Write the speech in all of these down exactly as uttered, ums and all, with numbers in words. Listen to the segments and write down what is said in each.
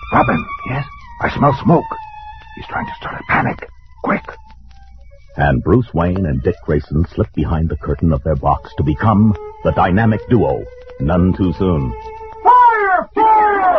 Robin. Yes? I smell smoke. He's trying to start a panic. Quick. And Bruce Wayne and Dick Grayson slip behind the curtain of their box to become the dynamic duo. None too soon. Fire! Fire!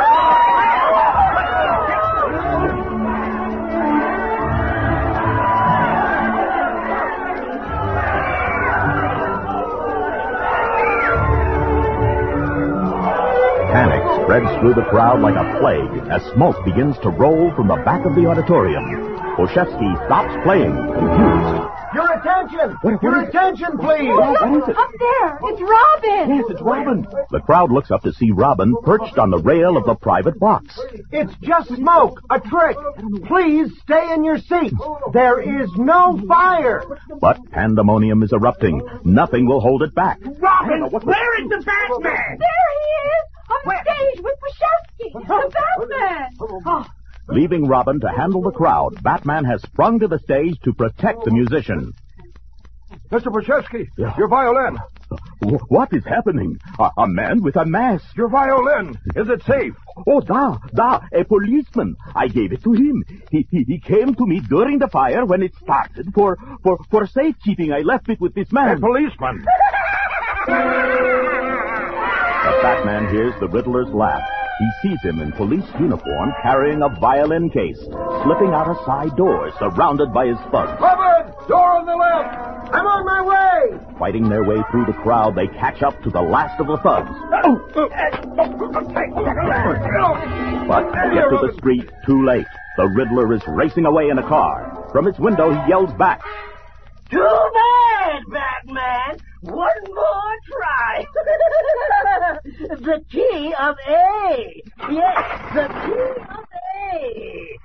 Panic spreads through the crowd like a plague as smoke begins to roll from the back of the auditorium. Poshevsky stops playing, confused. Your attention! What- what Your is it? attention, please! What, what is it? Up there! It's Robin! Yes, it's Robin. The crowd looks up to see Robin perched on the rail of the private box. It's just smoke, a trick. Please stay in your seats. There is no fire. But pandemonium is erupting. Nothing will hold it back. Robin, where is the Batman? There he is! On the stage with Poshevsky! The Batman! Oh, Leaving Robin to handle the crowd, Batman has sprung to the stage to protect the musician. Mister Poshevsky, your violin. Wh- What is happening? A, a man with a mask. Your violin. Is it safe? Oh, da, da, a policeman. I gave it to him. He, he, he came to me during the fire when it started. For, for, for safekeeping, I left it with this A man. policeman. The Batman hears the Riddler's laugh. He sees him in police uniform carrying a violin case, slipping out a side door surrounded by his thugs. Robin, door on the left. I'm on my way. Fighting their way through the crowd, they catch up to the last of the thugs. But get to the street too late. The Riddler is racing away in a car. From his window, he yells back. Too bad, Batman. One more try. The key of A. Yes, the key of A.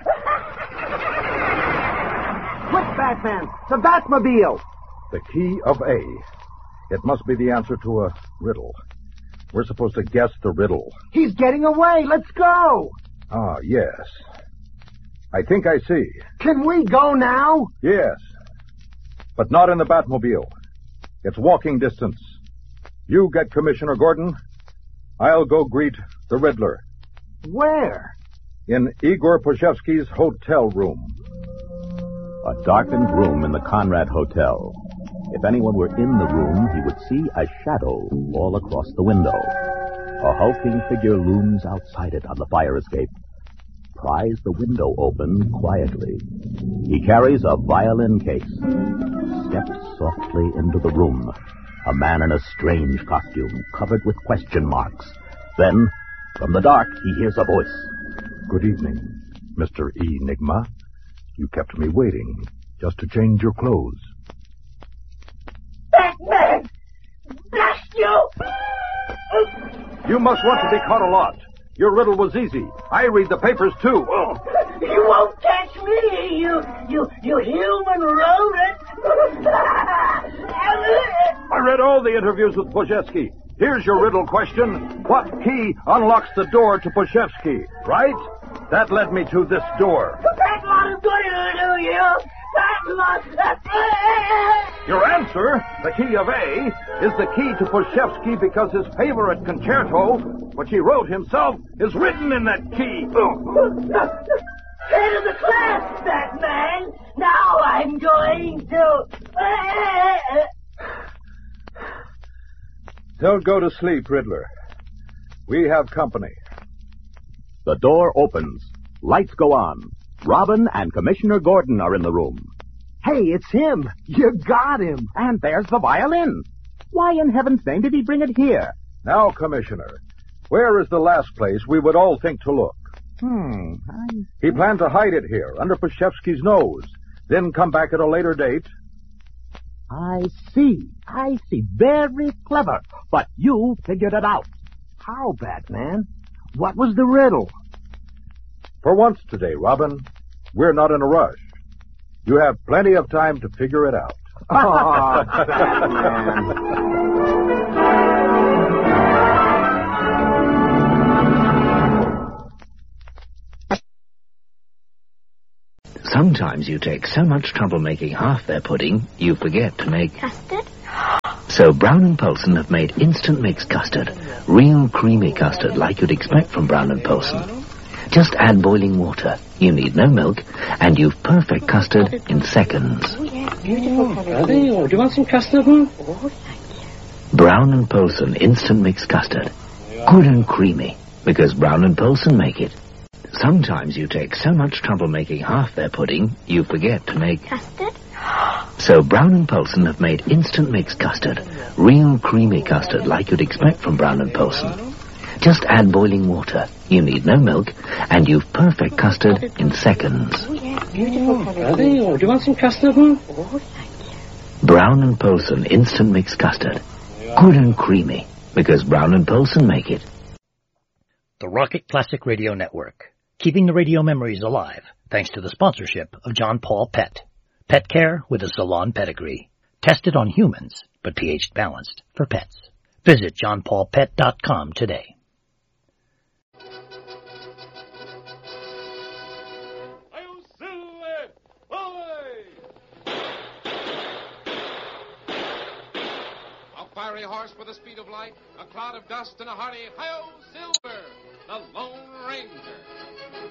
Quick, Batman. The Batmobile. The key of A. It must be the answer to a riddle. We're supposed to guess the riddle. He's getting away. Let's go. Ah, yes. I think I see. Can we go now? Yes. But not in the Batmobile. It's walking distance. You get Commissioner Gordon. I'll go greet the Riddler Where? in Igor Poshevsky's hotel room. A darkened room in the Conrad Hotel. If anyone were in the room, he would see a shadow fall across the window. A hulking figure looms outside it on the fire escape. Pries the window open quietly. He carries a violin case. Steps softly into the room. A man in a strange costume, covered with question marks. Then, from the dark, he hears a voice. Good evening, Mister Enigma. You kept me waiting just to change your clothes. Batman! Blast you! You must want to be caught a lot. Your riddle was easy. I read the papers, too. Oh. You won't catch me, you, you, you human rodent. I read all the interviews with Poshevsky. Here's your riddle question. What key unlocks the door to Poshevsky? Right? That led me to this door. That lot of good it'll do you. That lot. Your answer, the key of A, is the key to Poshevsky because his favorite concerto, which he wrote himself, is written in that key. Head of the class, Batman. Now I'm going to. Don't go to sleep, Riddler. We have company. The door opens. Lights go on. Robin and Commissioner Gordon are in the room. Hey, it's him. You got him. And there's the violin. Why in heaven's name did he bring it here? Now, Commissioner, where is the last place we would all think to look? Hmm, I... He planned to hide it here, under Poshevsky's nose, then come back at a later date. I see. I see. Very clever. But you figured it out. How, Batman? What was the riddle? For once today, Robin, we're not in a rush. You have plenty of time to figure it out. Oh, Batman. Sometimes you take so much trouble making half their pudding, you forget to make... Custard? So Brown and Polson have made instant mix custard. Real creamy custard like you'd expect from Brown and Polson. Just add boiling water. You need no milk, and you've perfect custard in seconds. Oh, do you want some custard? Hmm? Brown and Polson Instant Mix Custard. Good and creamy, because Brown and Polson make it. Sometimes you take so much trouble making half their pudding, you forget to make Custard? So Brown and Polson have made Instant Mix Custard. Real creamy custard like you'd expect from Brown and Polson. Just add boiling water. You need no milk, and you've perfect custard in seconds. Oh, do you want some custard? Hmm? Brown and Polson Instant Mix Custard. Good and creamy, because Brown and Polson make it. The Rocket Classic Radio Network, keeping the radio memories alive thanks to the sponsorship of John Paul Pet. Pet care with a salon pedigree. Tested on humans, but pH balanced for pets. Visit john paul pet dot com today. Fiery horse with the speed of light, a cloud of dust, and a hearty hi-yo, Silver, the Lone Ranger.